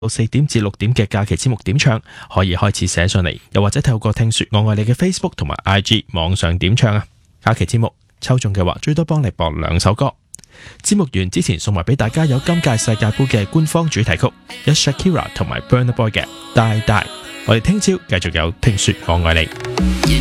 4點至6點嘅假期節目點唱，可以開始寫上嚟，又或者透過聽說我愛你嘅 Facebook 同埋 IG 網上點唱啊！假期節目抽中嘅話，最多幫你播2首歌。節目完之前送埋俾大家有今屆世界盃嘅官方主題曲，有 Shakira 同埋 Burna Boy 嘅《Die Die》。我哋聽朝繼續有聽說我愛你。